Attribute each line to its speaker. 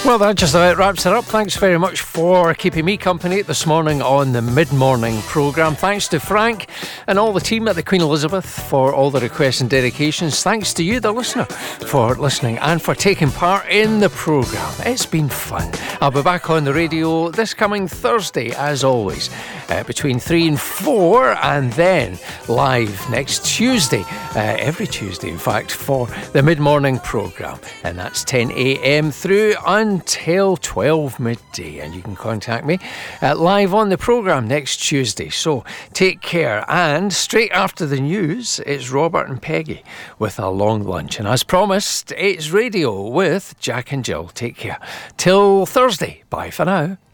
Speaker 1: Well, that just about wraps it up. Thanks very much for keeping me company this morning on the mid-morning programme. Thanks to Frank and all the team at the Queen Elizabeth for all the requests and dedications. Thanks to you, the listener, for listening and for taking part in the programme. It's been fun. I'll be back on the radio this coming Thursday, as always, between 3 and 4, and then live next Tuesday, every Tuesday, in fact, for the mid-morning programme. And that's 10 a.m. through until 12 midday. And you can contact me live on the programme next Tuesday. So take care. And straight after the news, it's Robert and Peggy with a long lunch. And as promised, it's radio with Jack and Jill. Take care. Till Thursday. Bye for now.